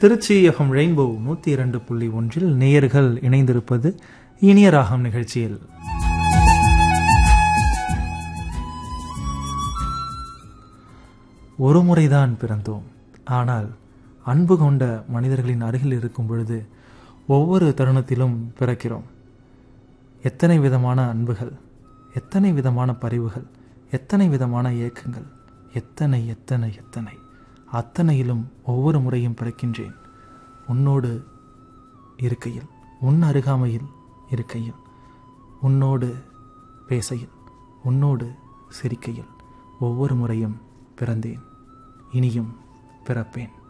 Trichy FM rainbow 102.1 நேயர்கள் இணைந்திருப்பது இனிய ராகம் நிகழ்ச்சியில். ஒரு முறைதான் பிறந்தோம், ஆனால் அன்பு கொண்ட மனிதர்களின் அருகில் இருக்கும் பொழுது ஒவ்வொரு தருணத்திலும் பிறக்கிறோம். எத்தனை விதமான அன்புகள், எத்தனை விதமான பரிவுகள், எத்தனை விதமான ஏக்கங்கள், எத்தனை எத்தனை எத்தனை அத்தனையிலும் ஒவ்வொரு முறையும் பிறக்கின்றேன். உன்னோடு இருக்கையில், உன் அருகாமையில் இருக்கையில், உன்னோடு பேசையில், உன்னோடு சிரிக்கையில் ஒவ்வொரு முறையும் பிறந்தேன், இனியும் பிறப்பேன்.